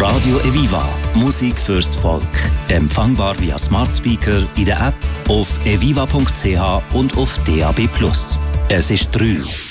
Radio Eviva. Musik fürs Volk. Empfangbar via Smart Speaker, in der App, auf eviva.ch und auf DAB+. Es ist 3.